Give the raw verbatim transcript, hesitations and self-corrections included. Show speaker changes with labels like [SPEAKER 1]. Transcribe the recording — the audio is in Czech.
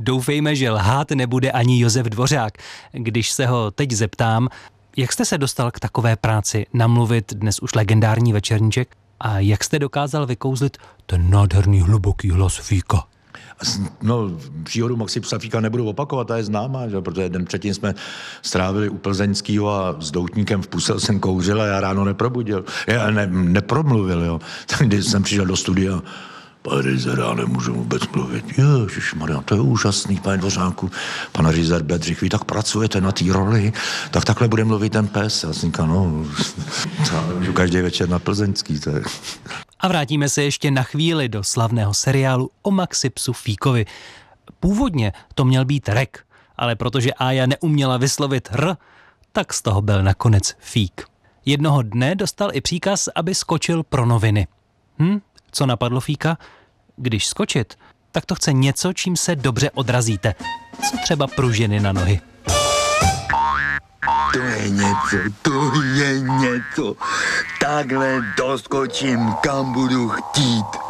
[SPEAKER 1] Doufejme, že lhát nebude ani Josef Dvořák. Když se ho teď zeptám, jak jste se dostal k takové práci namluvit dnes už legendární večerníček a jak jste dokázal vykouzlit ten nádherný hluboký hlas Fíka?
[SPEAKER 2] No, příhodu Maxi Psafíka nebudu opakovat, ta je známá, že? Protože den předtím jsme strávili u Plzeňskýho a s doutníkem v puse jsem kouřil a já ráno neprobudil. Já ne, nepromluvil, jo. Tak když jsem přišel do studia, pane Rizere, já nemůžu vůbec mluvit. Ježišmarja, to je úžasný, pane Dvořáku. Pan Rizer Bedřich, vy tak pracujete na té roli, tak takhle bude mluvit ten pes. Já jsem říkal, no, to každý večer na Plzeňský, to je...
[SPEAKER 1] A vrátíme se ještě na chvíli do slavného seriálu o Maxi psu Fíkovi. Původně to měl být Rek, ale protože Ája neuměla vyslovit R, tak z toho byl nakonec Fík. Jednoho dne dostal i příkaz, aby skočil pro noviny. Hm? Co napadlo Fíka? Když skočit, tak to chce něco, čím se dobře odrazíte. Co třeba pružiny na nohy.
[SPEAKER 3] To je něco, to je něco. Takhle doskočím, kam budu chtít.